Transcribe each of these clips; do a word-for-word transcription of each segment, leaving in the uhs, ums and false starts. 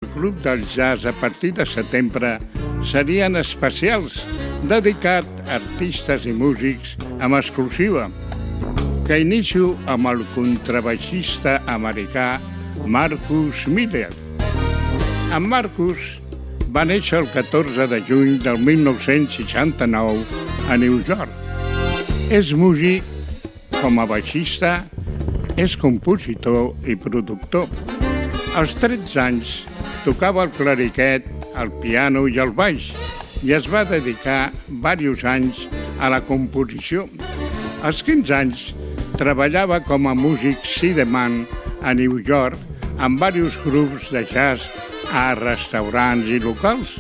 Club del Jazz a partir de setembre serien especials, dedicat a artistes i músics amb exclusiva, que inicio amb el contrabaixista americà Marcus Miller. En Marcus va néixer el catorze de juny del mil nou-cents seixanta-nou a New York. És músic, com a baixista, és compositor i productor. Als tretze anys tocava el clariquet, el piano i el baix i es va dedicar diversos anys a la composició. Als quinze anys treballava com a músic sideman a New York amb diversos grups de jazz a restaurants i locals.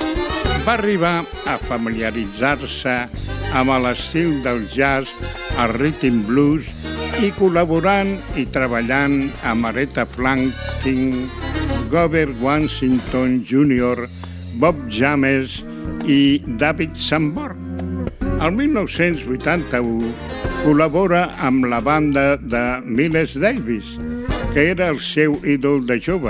Va arribar a familiaritzar-se amb l'estil del jazz, el rhythm blues, i col·laborant i treballant amb Aretha Franklin, Grover Washington júnior, Bob James i David Sanborn. El mil nou-cents vuitanta-u col·labora amb la banda de Miles Davis, que era el seu ídol de jove,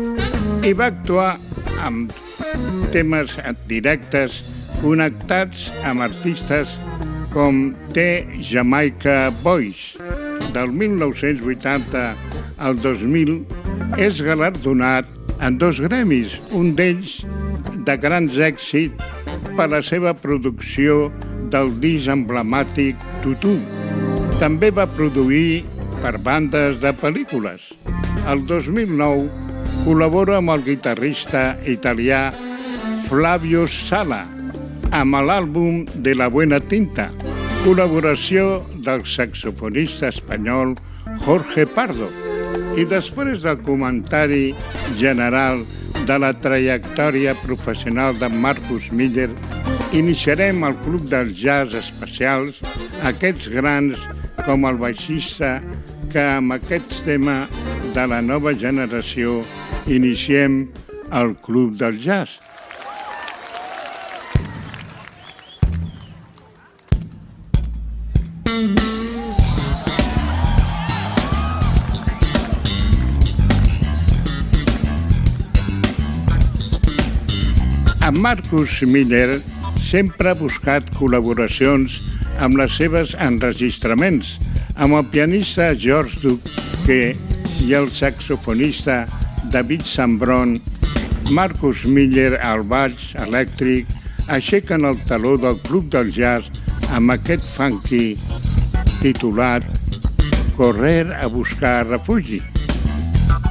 i va actuar amb temes directes connectats amb artistes com The Jamaica Boys. Del mil nou-cents vuitanta al dos mil és galardonat en dos gremis, un d'ells de grans èxits per la seva producció del disc emblemàtic Tutu. També va produir per bandes de pel·lícules. El dos mil nou col·labora amb el guitarrista italià Flavio Sala amb l'àlbum De la Buena Tinta, col·laboració del saxofonista espanyol Jorge Pardo. I després del comentari general de la trajectòria professional de Marcus Miller, iniciarem el Club dels Jazz especials, aquests grans com el baixista, que amb aquest tema de la nova generació iniciem el Club del Jazz. En Marcus Miller sempre ha buscat col·laboracions amb les seves enregistraments, amb el pianista George Duke i el saxofonista David Sanborn. Marcus Miller al baix elèctric aixequen el taló del Club del Jazz amb aquest funky titulat Correr a buscar refugi.